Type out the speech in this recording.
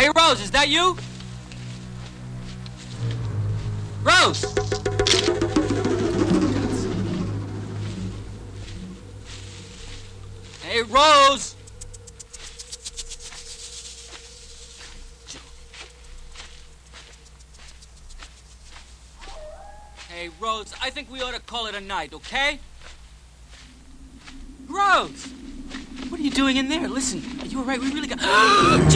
Hey, Rose, is that you? Rose! Hey, Rose! Hey, Rose, I think we ought to call it a night, okay? Rose! What are you doing in there? Listen, are you all right? We really got...